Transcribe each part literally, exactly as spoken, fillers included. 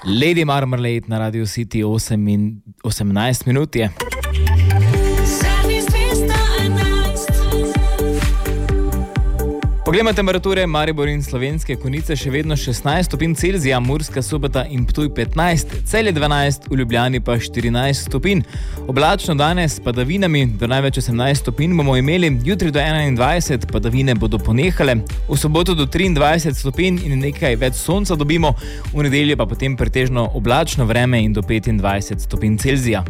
Lady Marmalade na Radio City osem in osemnajst minut je. Poglejmo temperature. Maribor in Slovenske Konjice še vedno šestnajst stopinj Celzija, Murska Sobota in Ptuj petnajst, Celje dvanajst, v Ljubljani pa štirinajst stopinj. Oblačno danes s padavinami, do največ osemnajst stopinj bomo imeli, jutri do enaindvajset, padavine bodo ponehale, v soboto do triindvajset stopinj in nekaj več sonca dobimo, v nedeljo pa potem pretežno oblačno vreme in do petindvajset stopinj Celzija.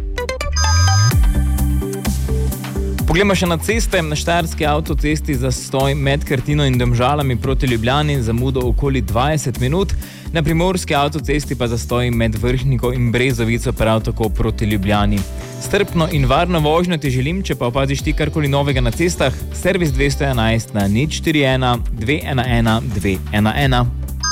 Poglejmo še na ceste. Na štajerski avtocesti zastoj med Krtino in Domžalami proti Ljubljani, zamudo okoli dvajset minut. Na primorski avtocesti pa zastoj med Vrhniko in Brezovico prav tako proti Ljubljani. Strpno in varno vožnjo ti želim, če pa opaziš ti karkoli novega na cestah, servis dvesto enajst na nič štiri ena dve ena ena dve ena ena.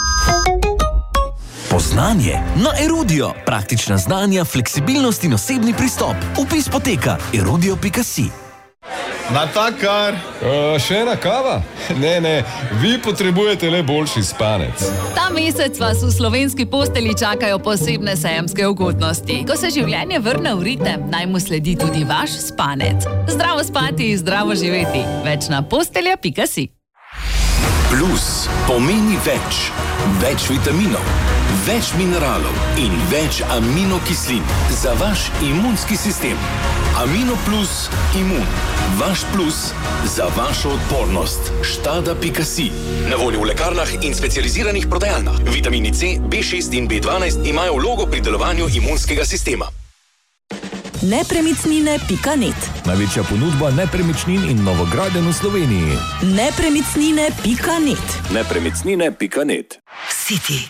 Poznanje na Erudio. Praktična znanja, fleksibilnost in osebni pristop. Vpis poteka erudio pika si. Natakar! Uh, še ena kava? Ne, ne, vi potrebujete le boljši spanec. Ta mesec vas v slovenski posteli čakajo posebne sejemske ugodnosti. Ko se življenje vrne v ritem, naj mu sledi tudi vaš spanec. Zdravo spati, zdravo živeti. Več na postelja pika si. Plus pomeni več. Več vitaminov, več mineralov in več aminokislin za vaš imunski sistem. Amino plus imun. Vaš plus za vašo odpornost. Štada pika si. Na voljo v lekarnah in specializiranih prodajalnah. Vitamini C, B šest in B dvanajst imajo vlogo pri delovanju imunskega sistema. nepremičnine pika net. Največja ponudba nepremičnin in novogradenj v Sloveniji. nepremičnine pika net. nepremičnine pika net. City.